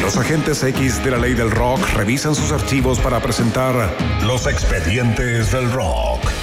Los agentes X de la ley del rock revisan sus archivos para presentar Los Expedientes del Rock.